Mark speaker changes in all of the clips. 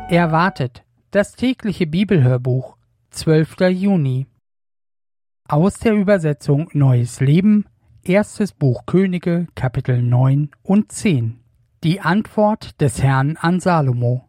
Speaker 1: Erwartet, das tägliche Bibelhörbuch, 12. Juni. Aus der Übersetzung Neues Leben, erstes Buch Könige, Kapitel 9 und 10. Die Antwort des Herrn an Salomo.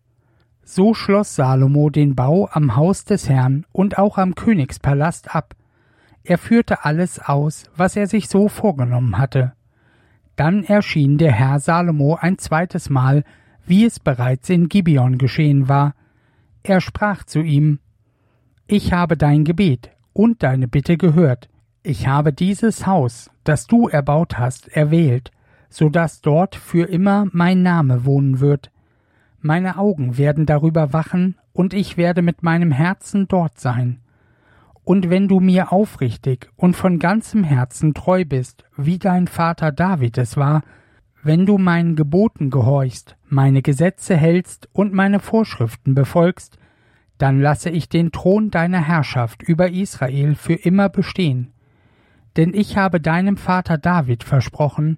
Speaker 1: So schloss Salomo den Bau am Haus des Herrn und auch am Königspalast ab. Er führte alles aus, was er sich so vorgenommen hatte. Dann erschien der Herr Salomo ein zweites Mal, wie es bereits in Gibeon geschehen war. Er sprach zu ihm: Ich habe dein Gebet und deine Bitte gehört. Ich habe dieses Haus, das du erbaut hast, erwählt, so dass dort für immer mein Name wohnen wird. Meine Augen werden darüber wachen, und ich werde mit meinem Herzen dort sein. Und wenn du mir aufrichtig und von ganzem Herzen treu bist, wie dein Vater David es war, wenn du meinen Geboten gehorchst, meine Gesetze hältst und meine Vorschriften befolgst, dann lasse ich den Thron deiner Herrschaft über Israel für immer bestehen. Denn ich habe deinem Vater David versprochen,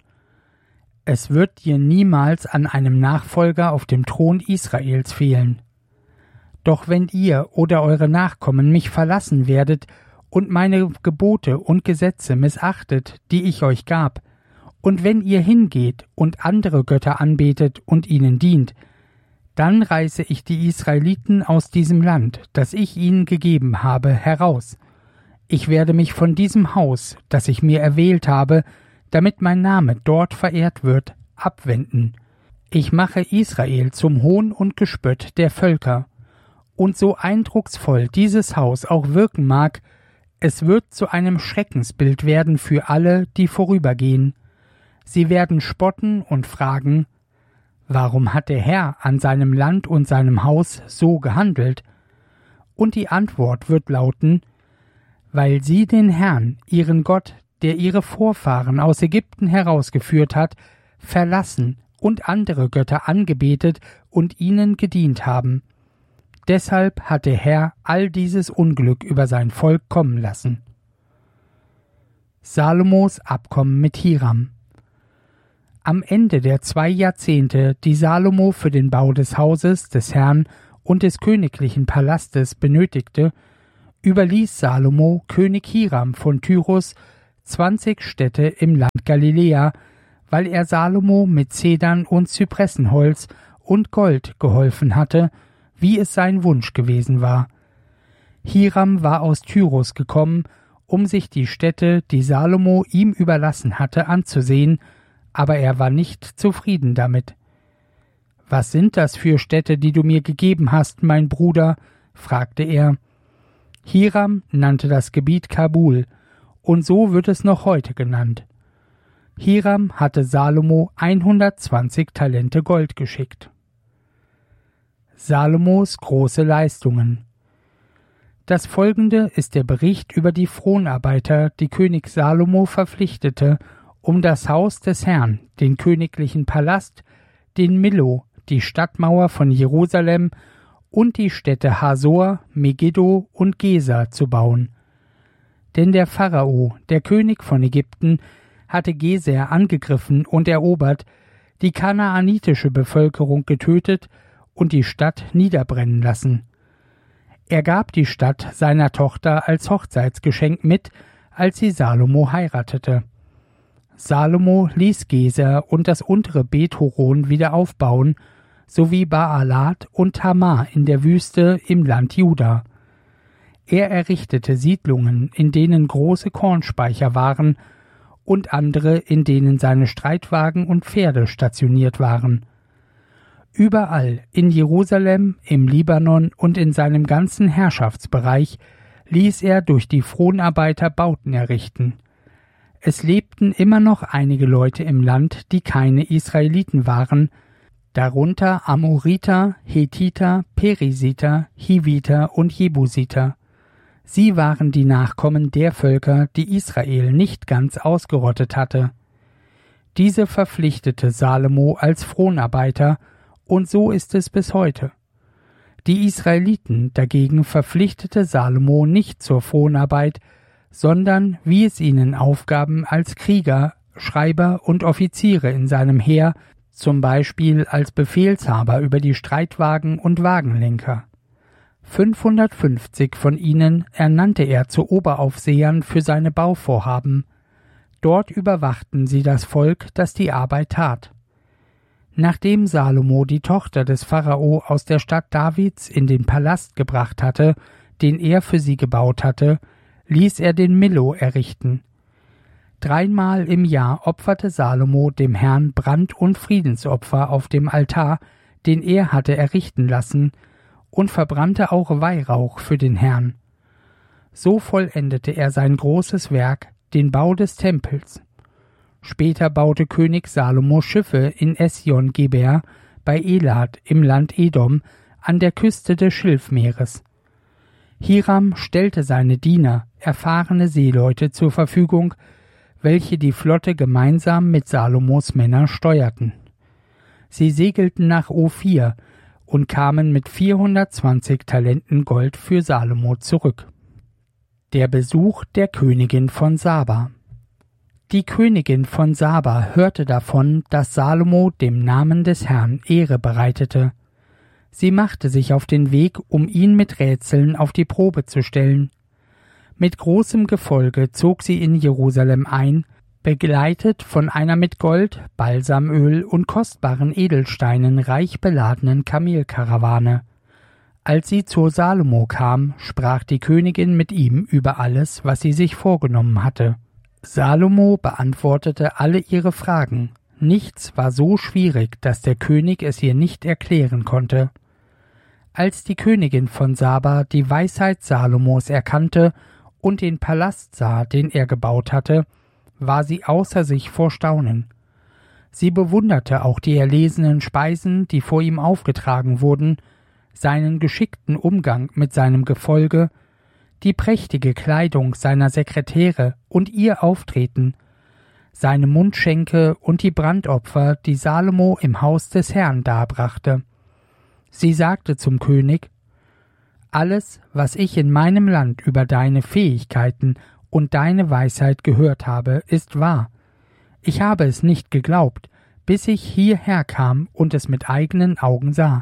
Speaker 1: es wird dir niemals an einem Nachfolger auf dem Thron Israels fehlen. Doch wenn ihr oder eure Nachkommen mich verlassen werdet und meine Gebote und Gesetze missachtet, die ich euch gab, und wenn ihr hingeht und andere Götter anbetet und ihnen dient, dann reiße ich die Israeliten aus diesem Land, das ich ihnen gegeben habe, heraus. Ich werde mich von diesem Haus, das ich mir erwählt habe, damit mein Name dort verehrt wird, abwenden. Ich mache Israel zum Hohn und Gespött der Völker. Und so eindrucksvoll dieses Haus auch wirken mag, es wird zu einem Schreckensbild werden für alle, die vorübergehen. Sie werden spotten und fragen: Warum hat der Herr an seinem Land und seinem Haus so gehandelt? Und die Antwort wird lauten: Weil sie den Herrn, ihren Gott, der ihre Vorfahren aus Ägypten herausgeführt hat, verlassen und andere Götter angebetet und ihnen gedient haben. Deshalb hat der Herr all dieses Unglück über sein Volk kommen lassen. Salomos Abkommen mit Hiram. Am Ende der 2 Jahrzehnte, die Salomo für den Bau des Hauses des Herrn und des königlichen Palastes benötigte, überließ Salomo König Hiram von Tyrus 20 Städte im Land Galiläa, weil er Salomo mit Zedern und Zypressenholz und Gold geholfen hatte, wie es sein Wunsch gewesen war. Hiram war aus Tyrus gekommen, um sich die Städte, die Salomo ihm überlassen hatte, anzusehen, aber er war nicht zufrieden damit. »Was sind das für Städte, die du mir gegeben hast, mein Bruder?« fragte er. Hiram nannte das Gebiet Kabul, und so wird es noch heute genannt. Hiram hatte Salomo 120 Talente Gold geschickt. Salomos große Leistungen. Das folgende ist der Bericht über die Fronarbeiter, die König Salomo verpflichtete, um das Haus des Herrn, den königlichen Palast, den Millo, die Stadtmauer von Jerusalem und die Städte Hasor, Megiddo und Gesa zu bauen. Denn der Pharao, der König von Ägypten, hatte Geser angegriffen und erobert, die kanaanitische Bevölkerung getötet und die Stadt niederbrennen lassen. Er gab die Stadt seiner Tochter als Hochzeitsgeschenk mit, als sie Salomo heiratete. Salomo ließ Geser und das untere Bet-Horon wieder aufbauen, sowie Baalat und Tamar in der Wüste im Land Juda. Er errichtete Siedlungen, in denen große Kornspeicher waren, und andere, in denen seine Streitwagen und Pferde stationiert waren. Überall in Jerusalem, im Libanon und in seinem ganzen Herrschaftsbereich ließ er durch die Fronarbeiter Bauten errichten. Es lebten immer noch einige Leute im Land, die keine Israeliten waren, darunter Amoriter, Hethiter, Perisiter, Hiviter und Jebusiter. Sie waren die Nachkommen der Völker, die Israel nicht ganz ausgerottet hatte. Diese verpflichtete Salomo als Fronarbeiter, und so ist es bis heute. Die Israeliten dagegen verpflichtete Salomo nicht zur Fronarbeit, sondern wie es ihnen Aufgaben als Krieger, Schreiber und Offiziere in seinem Heer zum Beispiel als Befehlshaber über die Streitwagen und Wagenlenker. 550 von ihnen ernannte er zu Oberaufsehern für seine Bauvorhaben. Dort überwachten sie das Volk, das die Arbeit tat. Nachdem Salomo die Tochter des Pharao aus der Stadt Davids in den Palast gebracht hatte, den er für sie gebaut hatte, ließ er den Millo errichten. 3-mal im Jahr opferte Salomo dem Herrn Brand- und Friedensopfer auf dem Altar, den er hatte errichten lassen, und verbrannte auch Weihrauch für den Herrn. So vollendete er sein großes Werk, den Bau des Tempels. Später baute König Salomo Schiffe in Esjon-Geber bei Elat im Land Edom an der Küste des Schilfmeeres. Hiram stellte seine Diener, erfahrene Seeleute, zur Verfügung, welche die Flotte gemeinsam mit Salomos Männern steuerten. Sie segelten nach Ophir und kamen mit 420 Talenten Gold für Salomo zurück. Der Besuch der Königin von Saba. Die Königin von Saba hörte davon, dass Salomo dem Namen des Herrn Ehre bereitete. Sie machte sich auf den Weg, um ihn mit Rätseln auf die Probe zu stellen. Mit großem Gefolge zog sie in Jerusalem ein, begleitet von einer mit Gold, Balsamöl und kostbaren Edelsteinen reich beladenen Kamelkarawane. Als sie zu Salomo kam, sprach die Königin mit ihm über alles, was sie sich vorgenommen hatte. Salomo beantwortete alle ihre Fragen. Nichts war so schwierig, dass der König es ihr nicht erklären konnte. Als die Königin von Saba die Weisheit Salomos erkannte und den Palast sah, den er gebaut hatte, war sie außer sich vor Staunen. Sie bewunderte auch die erlesenen Speisen, die vor ihm aufgetragen wurden, seinen geschickten Umgang mit seinem Gefolge, die prächtige Kleidung seiner Sekretäre und ihr Auftreten, seine Mundschenke und die Brandopfer, die Salomo im Haus des Herrn darbrachte. Sie sagte zum König: Alles, was ich in meinem Land über deine Fähigkeiten und deine Weisheit gehört habe, ist wahr. Ich habe es nicht geglaubt, bis ich hierher kam und es mit eigenen Augen sah.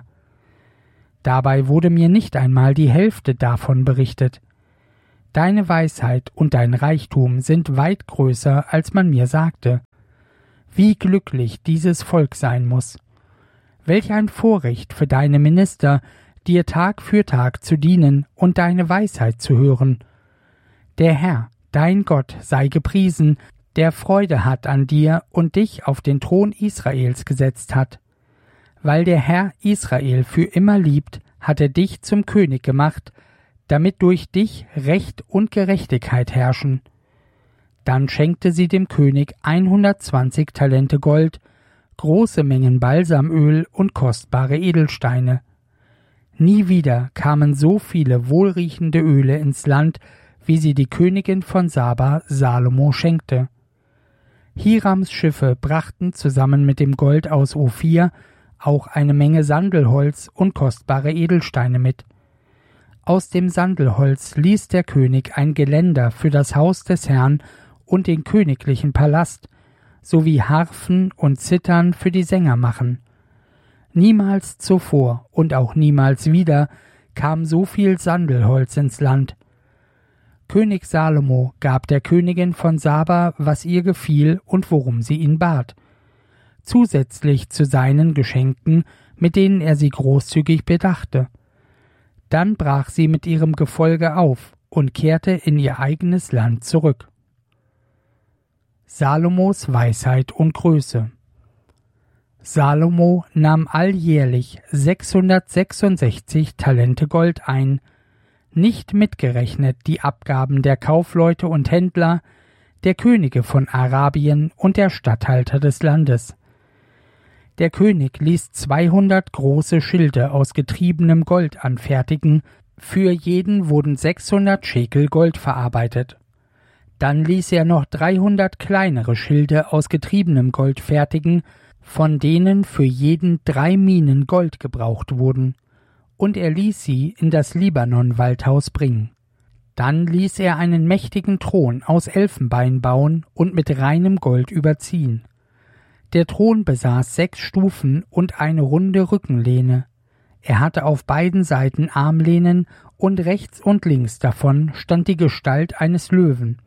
Speaker 1: Dabei wurde mir nicht einmal die Hälfte davon berichtet. Deine Weisheit und dein Reichtum sind weit größer, als man mir sagte. Wie glücklich dieses Volk sein muss. Welch ein Vorrecht für deine Minister, dir Tag für Tag zu dienen und deine Weisheit zu hören. Der Herr, dein Gott, sei gepriesen, der Freude hat an dir und dich auf den Thron Israels gesetzt hat. Weil der Herr Israel für immer liebt, hat er dich zum König gemacht, damit durch dich Recht und Gerechtigkeit herrschen. Dann schenkte sie dem König 120 Talente Gold, große Mengen Balsamöl und kostbare Edelsteine. Nie wieder kamen so viele wohlriechende Öle ins Land, wie sie die Königin von Saba Salomo schenkte. Hirams Schiffe brachten zusammen mit dem Gold aus Ophir auch eine Menge Sandelholz und kostbare Edelsteine mit. Aus dem Sandelholz ließ der König ein Geländer für das Haus des Herrn und den königlichen Palast, sowie Harfen und Zithern für die Sänger machen. Niemals zuvor und auch niemals wieder kam so viel Sandelholz ins Land. König Salomo gab der Königin von Saba, was ihr gefiel und worum sie ihn bat, zusätzlich zu seinen Geschenken, mit denen er sie großzügig bedachte. Dann brach sie mit ihrem Gefolge auf und kehrte in ihr eigenes Land zurück. Salomos Weisheit und Größe. Salomo nahm alljährlich 666 Talente Gold ein, nicht mitgerechnet die Abgaben der Kaufleute und Händler, der Könige von Arabien und der Statthalter des Landes. Der König ließ 200 große Schilde aus getriebenem Gold anfertigen, für jeden wurden 600 Schekel Gold verarbeitet. Dann ließ er noch 300 kleinere Schilde aus getriebenem Gold fertigen, von denen für jeden 3 Minen Gold gebraucht wurden, und er ließ sie in das Libanon-Waldhaus bringen. Dann ließ er einen mächtigen Thron aus Elfenbein bauen und mit reinem Gold überziehen. Der Thron besaß 6 Stufen und eine runde Rückenlehne. Er hatte auf beiden Seiten Armlehnen und rechts und links davon stand die Gestalt eines Löwen.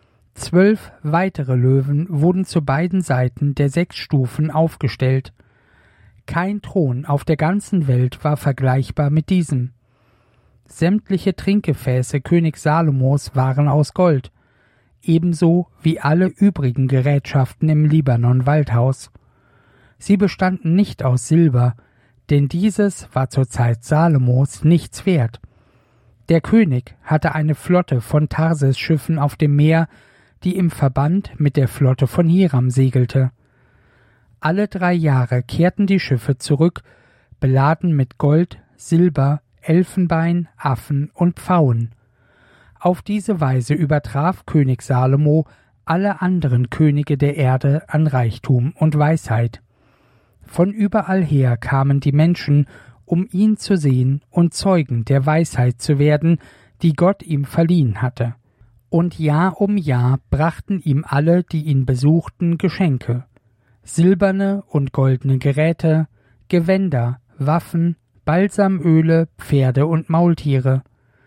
Speaker 1: 12 weitere Löwen wurden zu beiden Seiten der 6 Stufen aufgestellt. Kein Thron auf der ganzen Welt war vergleichbar mit diesem. Sämtliche Trinkgefäße König Salomos waren aus Gold, ebenso wie alle übrigen Gerätschaften im Libanon-Waldhaus. Sie bestanden nicht aus Silber, denn dieses war zur Zeit Salomos nichts wert. Der König hatte eine Flotte von Tarsis-Schiffen auf dem Meer, die im Verband mit der Flotte von Hiram segelte. Alle 3 Jahre kehrten die Schiffe zurück, beladen mit Gold, Silber, Elfenbein, Affen und Pfauen. Auf diese Weise übertraf König Salomo alle anderen Könige der Erde an Reichtum und Weisheit. Von überall her kamen die Menschen, um ihn zu sehen und Zeugen der Weisheit zu werden, die Gott ihm verliehen hatte. Und Jahr um Jahr brachten ihm alle, die ihn besuchten, Geschenke: silberne und goldene Geräte, Gewänder, Waffen, Balsamöle, Pferde und Maultiere.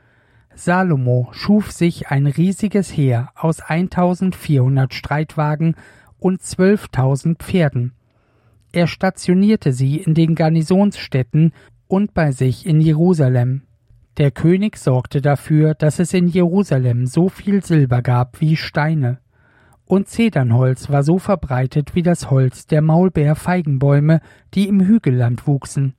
Speaker 1: Salomo schuf sich ein riesiges Heer aus 1400 Streitwagen und 12.000 Pferden. Er stationierte sie in den Garnisonsstädten und bei sich in Jerusalem. Der König sorgte dafür, dass es in Jerusalem so viel Silber gab wie Steine, und Zedernholz war so verbreitet wie das Holz der Maulbeerfeigenbäume, die im Hügelland wuchsen.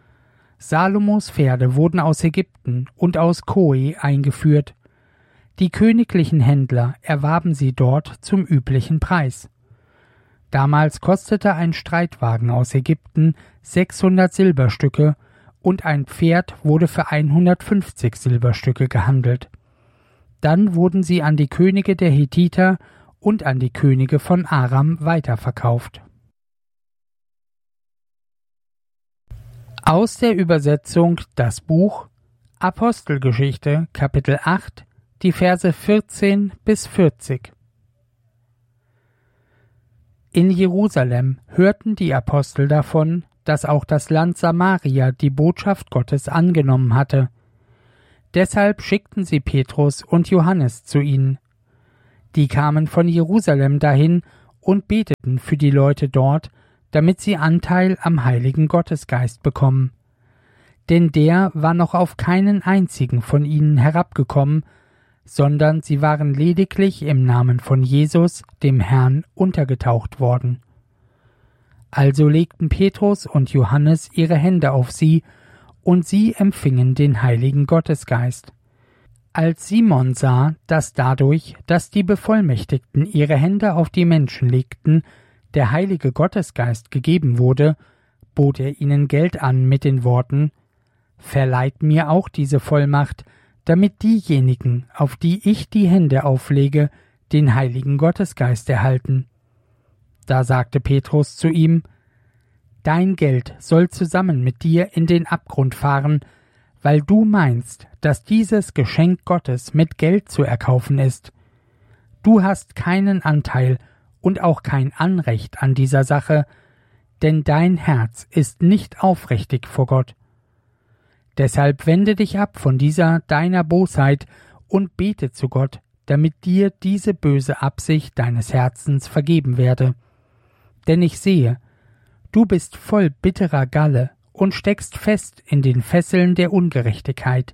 Speaker 1: Salomos Pferde wurden aus Ägypten und aus Koe eingeführt. Die königlichen Händler erwarben sie dort zum üblichen Preis. Damals kostete ein Streitwagen aus Ägypten 600 Silberstücke und ein Pferd wurde für 150 Silberstücke gehandelt. Dann wurden sie an die Könige der Hethiter und an die Könige von Aram weiterverkauft. Aus der Übersetzung das Buch Apostelgeschichte, Kapitel 8, die Verse 14 bis 40. In Jerusalem hörten die Apostel davon, dass auch das Land Samaria die Botschaft Gottes angenommen hatte. Deshalb schickten sie Petrus und Johannes zu ihnen. Die kamen von Jerusalem dahin und beteten für die Leute dort, damit sie Anteil am Heiligen Gottesgeist bekommen. Denn der war noch auf keinen einzigen von ihnen herabgekommen, sondern sie waren lediglich im Namen von Jesus, dem Herrn, untergetaucht worden. Also legten Petrus und Johannes ihre Hände auf sie, und sie empfingen den Heiligen Gottesgeist. Als Simon sah, dass dadurch, dass die Bevollmächtigten ihre Hände auf die Menschen legten, der Heilige Gottesgeist gegeben wurde, bot er ihnen Geld an mit den Worten: »Verleiht mir auch diese Vollmacht, damit diejenigen, auf die ich die Hände auflege, den Heiligen Gottesgeist erhalten.« Da sagte Petrus zu ihm: »Dein Geld soll zusammen mit dir in den Abgrund fahren, weil du meinst, dass dieses Geschenk Gottes mit Geld zu erkaufen ist. Du hast keinen Anteil und auch kein Anrecht an dieser Sache, denn dein Herz ist nicht aufrichtig vor Gott. Deshalb wende dich ab von dieser deiner Bosheit und bete zu Gott, damit dir diese böse Absicht deines Herzens vergeben werde. Denn ich sehe, du bist voll bitterer Galle und steckst fest in den Fesseln der Ungerechtigkeit.«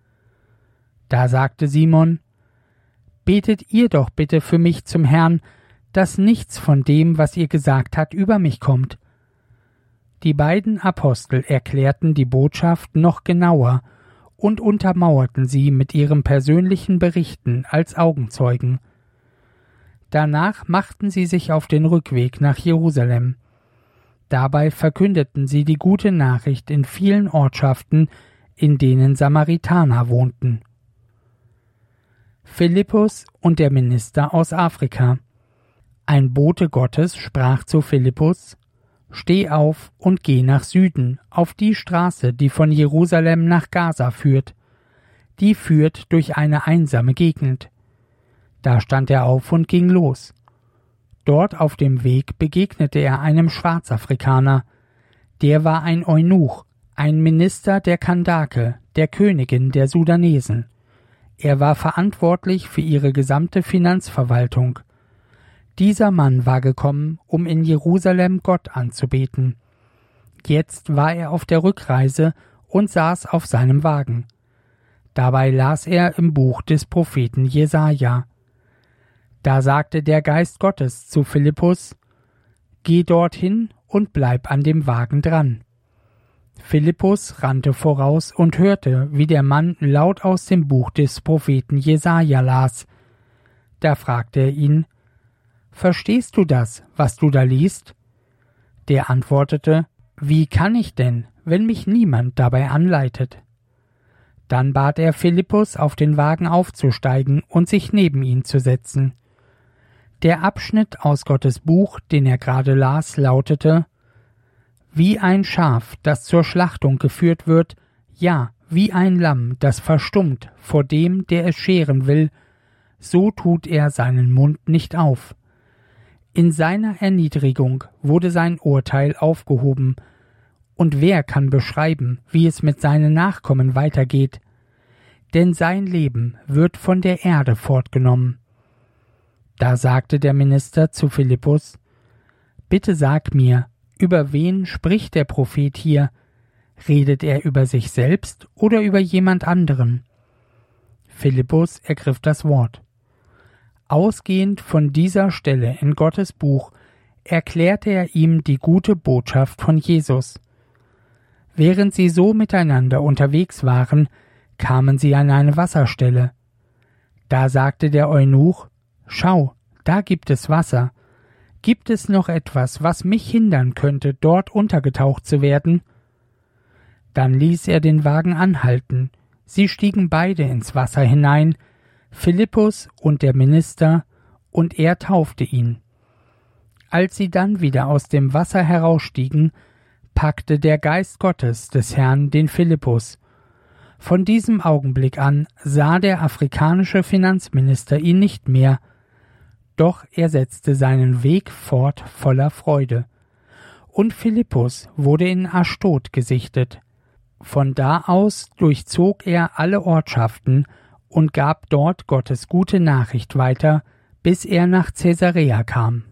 Speaker 1: Da sagte Simon: »Betet ihr doch bitte für mich zum Herrn, dass nichts von dem, was ihr gesagt habt, über mich kommt.« Die beiden Apostel erklärten die Botschaft noch genauer und untermauerten sie mit ihren persönlichen Berichten als Augenzeugen. Danach machten sie sich auf den Rückweg nach Jerusalem. Dabei verkündeten sie die gute Nachricht in vielen Ortschaften, in denen Samaritaner wohnten. Philippus und der Minister aus Afrika. Ein Bote Gottes sprach zu Philippus: »Steh auf und geh nach Süden, auf die Straße, die von Jerusalem nach Gaza führt. Die führt durch eine einsame Gegend.« Da stand er auf und ging los. Dort auf dem Weg begegnete er einem Schwarzafrikaner. Der war ein Eunuch, ein Minister der Kandake, der Königin der Sudanesen. Er war verantwortlich für ihre gesamte Finanzverwaltung. Dieser Mann war gekommen, um in Jerusalem Gott anzubeten. Jetzt war er auf der Rückreise und saß auf seinem Wagen. Dabei las er im Buch des Propheten Jesaja. Da sagte der Geist Gottes zu Philippus: Geh dorthin und bleib an dem Wagen dran. Philippus rannte voraus und hörte, wie der Mann laut aus dem Buch des Propheten Jesaja las. Da fragte er ihn: Verstehst du das, was du da liest? Der antwortete: Wie kann ich denn, wenn mich niemand dabei anleitet? Dann bat er Philippus, auf den Wagen aufzusteigen und sich neben ihn zu setzen. Der Abschnitt aus Gottes Buch, den er gerade las, lautete: Wie ein Schaf, das zur Schlachtung geführt wird, ja, wie ein Lamm, das verstummt vor dem, der es scheren will, so tut er seinen Mund nicht auf. In seiner Erniedrigung wurde sein Urteil aufgehoben, und wer kann beschreiben, wie es mit seinen Nachkommen weitergeht? Denn sein Leben wird von der Erde fortgenommen. Da sagte der Minister zu Philippus: Bitte sag mir, über wen spricht der Prophet hier? Redet er über sich selbst oder über jemand anderen? Philippus ergriff das Wort. Ausgehend von dieser Stelle in Gottes Buch erklärte er ihm die gute Botschaft von Jesus. Während sie so miteinander unterwegs waren, kamen sie an eine Wasserstelle. Da sagte der Eunuch: Schau, da gibt es Wasser. Gibt es noch etwas, was mich hindern könnte, dort untergetaucht zu werden? Dann ließ er den Wagen anhalten. Sie stiegen beide ins Wasser hinein, Philippus und der Minister, und er taufte ihn. Als sie dann wieder aus dem Wasser herausstiegen, packte der Geist Gottes des Herrn den Philippus. Von diesem Augenblick an sah der afrikanische Finanzminister ihn nicht mehr, doch er setzte seinen Weg fort voller Freude. Und Philippus wurde in Aschdod gesichtet. Von da aus durchzog er alle Ortschaften und gab dort Gottes gute Nachricht weiter, bis er nach Caesarea kam.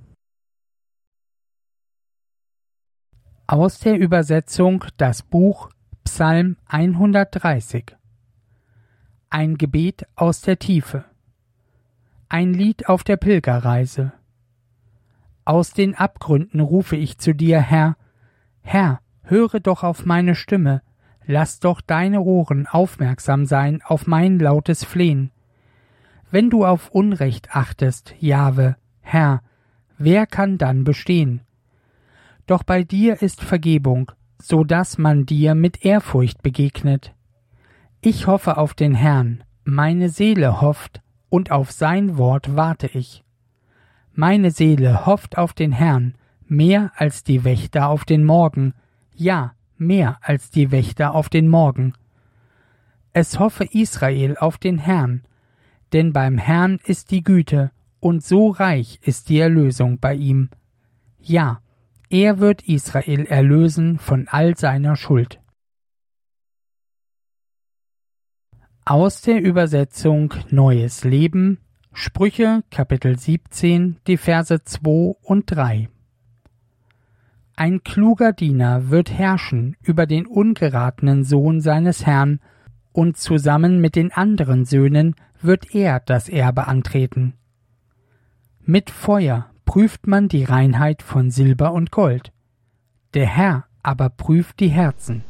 Speaker 1: Aus der Übersetzung das Buch Psalm 130. Ein Gebet aus der Tiefe. Ein Lied auf der Pilgerreise. Aus den Abgründen rufe ich zu dir, Herr. Herr, höre doch auf meine Stimme, lass doch deine Ohren aufmerksam sein auf mein lautes Flehen. Wenn du auf Unrecht achtest, Jahwe, Herr, wer kann dann bestehen? Doch bei dir ist Vergebung, so dass man dir mit Ehrfurcht begegnet. Ich hoffe auf den Herrn, meine Seele hofft, und auf sein Wort warte ich. Meine Seele hofft auf den Herrn, mehr als die Wächter auf den Morgen, ja, mehr als die Wächter auf den Morgen. Es hoffe Israel auf den Herrn, denn beim Herrn ist die Güte, und so reich ist die Erlösung bei ihm. Ja, er wird Israel erlösen von all seiner Schuld. Aus der Übersetzung Neues Leben, Sprüche, Kapitel 17, die Verse 2 und 3. Ein kluger Diener wird herrschen über den ungeratenen Sohn seines Herrn, und zusammen mit den anderen Söhnen wird er das Erbe antreten. Mit Feuer prüft man die Reinheit von Silber und Gold. Der Herr aber prüft die Herzen.